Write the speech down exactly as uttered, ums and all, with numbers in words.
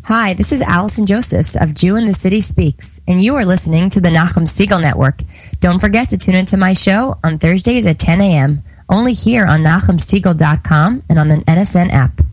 Hi, this is Allison Josephs of Jew in the City Speaks, and you are listening to the Nachum Segal Network. Don't forget to tune into my show on Thursdays at ten a.m., only here on nachum segal dot com and on the N S N app.